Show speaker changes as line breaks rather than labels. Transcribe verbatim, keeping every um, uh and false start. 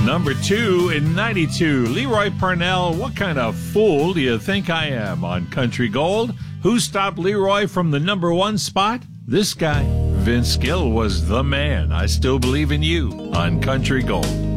Number two in ninety-two, Leroy Parnell, What Kind of Fool Do You Think I Am? On Country Gold. Who stopped Leroy from the number one spot? This guy. Vince Gill was the man. I Still Believe in You on Country Gold.